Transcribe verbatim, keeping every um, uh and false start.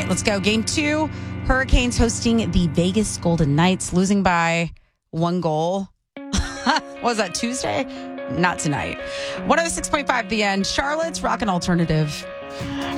right, let's go. Game two, Hurricanes hosting the Vegas Golden Knights, losing by one goal. What was that, Tuesday? Not tonight. one oh six point five The End. Charlotte's Rock and Alternative.